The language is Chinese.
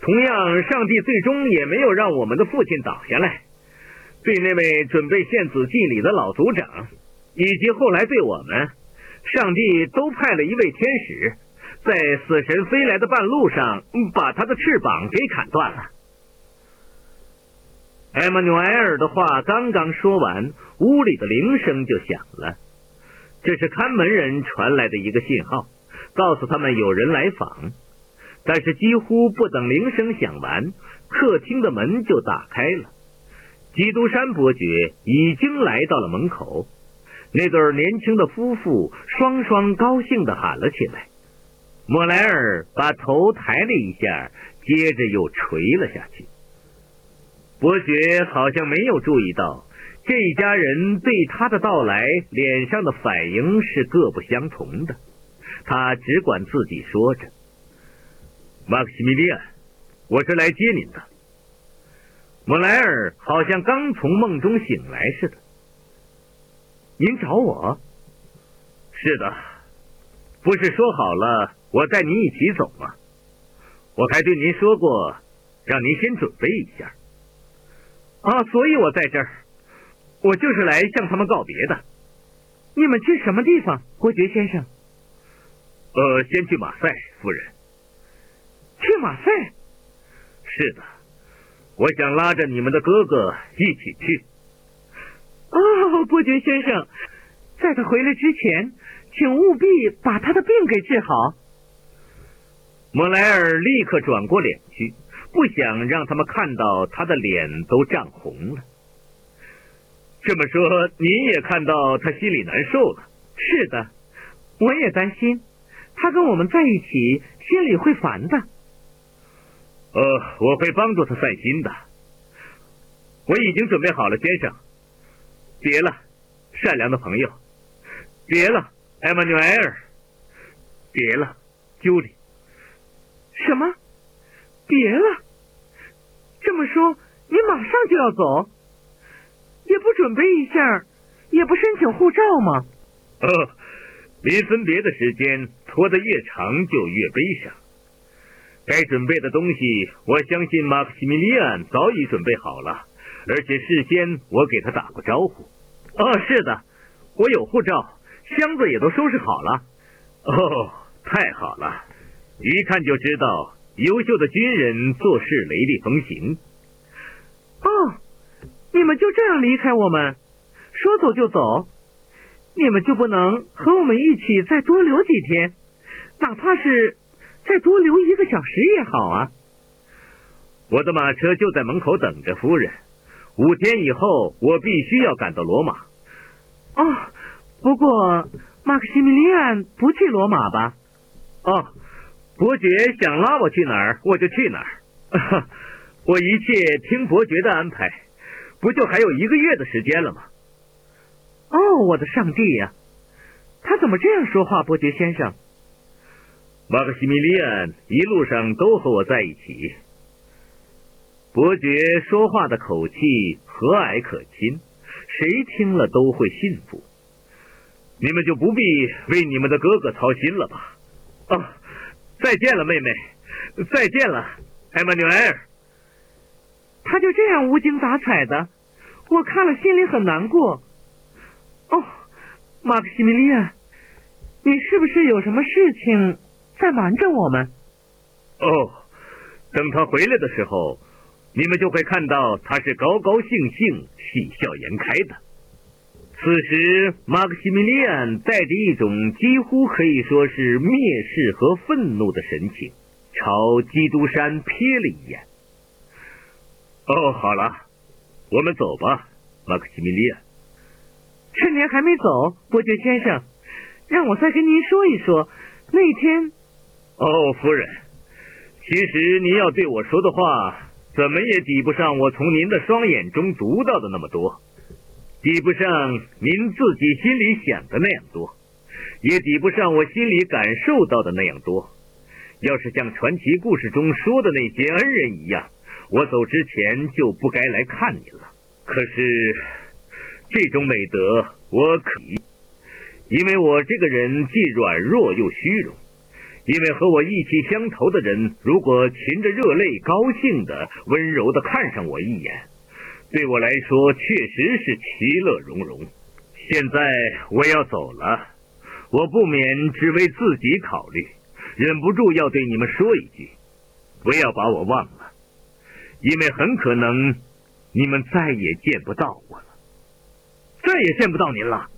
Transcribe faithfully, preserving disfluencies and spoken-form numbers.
同样，上帝最终也没有让我们的父亲倒下来。对那位准备献子祭礼的老族长，以及后来对我们，上帝都派了一位天使，在死神飞来的半路上把他的翅膀给砍断了。艾玛纽埃尔的话刚刚说完，屋里的铃声就响了。这是看门人传来的一个信号，告诉他们有人来访。但是几乎不等铃声响完，客厅的门就打开了。基督山伯爵已经来到了门口，那对年轻的夫妇双双高兴地喊了起来。莫莱尔把头抬了一下，接着又垂了下去。伯爵好像没有注意到，这一家人对他的到来脸上的反应是各不相同的。他只管自己说着：马克西米利安，我是来接您的。莫莱尔好像刚从梦中醒来似的。您找我？是的，不是说好了我带您一起走吗？我还对您说过，让您先准备一下。啊，所以我在这儿，我就是来向他们告别的。你们去什么地方，伯爵先生？呃，先去马赛，夫人。去马赛？是的，我想拉着你们的哥哥一起去。哦，伯爵先生，在他回来之前，请务必把他的病给治好。莫莱尔立刻转过脸去，不想让他们看到他的脸都涨红了。这么说，您也看到他心里难受了？是的，我也担心，他跟我们在一起，心里会烦的。呃，我会帮助他散心的。我已经准备好了，先生。别了，善良的朋友。别了，艾玛纽埃尔。别了，朱莉。什么？别了？这么说，你马上就要走？也不准备一下，也不申请护照吗？呃，临分别的时间拖得越长就越悲伤。该准备的东西，我相信马克西米利安早已准备好了，而且事先我给他打过招呼。哦，是的，我有护照，箱子也都收拾好了。哦，太好了，一看就知道优秀的军人做事雷厉风行。哦，你们就这样离开我们，说走就走？你们就不能和我们一起再多留几天，哪怕是再多留一个小时也好啊。我的马车就在门口等着，夫人。五天以后，我必须要赶到罗马。哦，不过马克西米利安不去罗马吧？哦，伯爵想拉我去哪儿，我就去哪儿。我一切听伯爵的安排，不就还有一个月的时间了吗？哦，我的上帝呀！他怎么这样说话，伯爵先生？马克西米利安一路上都和我在一起。伯爵说话的口气和蔼可亲，谁听了都会信服。你们就不必为你们的哥哥操心了吧？哦，再见了，妹妹，再见了，艾玛纽埃尔。他就这样无精打采的，我看了心里很难过。哦，马克西米利安，你是不是有什么事情在瞒着我们？哦，等他回来的时候，你们就会看到他是高高兴兴、喜笑颜开的。此时，马克西米利安带着一种几乎可以说是蔑视和愤怒的神情，朝基督山瞥了一眼。哦，好了，我们走吧，马克西米利安。趁您还没走，伯爵先生，让我再跟您说一说那天。哦，夫人，其实您要对我说的话，怎么也抵不上我从您的双眼中读到的那么多，抵不上您自己心里想的那样多，也抵不上我心里感受到的那样多。要是像传奇故事中说的那些恩人一样，我走之前就不该来看你了。可是这种美德我可以，因为我这个人既软弱又虚荣， 因为和我意气相投的人，如果噙着热泪，高兴的、温柔的看上我一眼，对我来说确实是其乐融融。现在我要走了，我不免只为自己考虑，忍不住要对你们说一句，不要把我忘了，因为很可能你们再也见不到我了。 再也见不到您了。